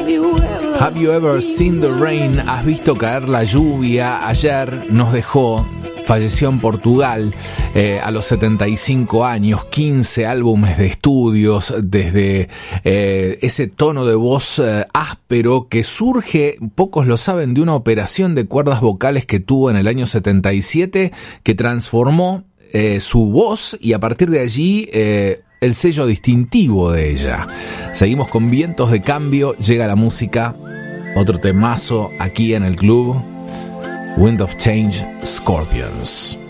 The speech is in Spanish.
Have you ever seen the rain? ¿Has visto caer la lluvia? Ayer nos dejó, falleció en Portugal a los 75 años, 15 álbumes de estudios, desde ese tono de voz áspero que surge, pocos lo saben, de una operación de cuerdas vocales que tuvo en el año 77, que transformó su voz y a partir de allí el sello distintivo de ella. Seguimos con Vientos de Cambio, llega la música, otro temazo aquí en el club, Wind of Change, Scorpions.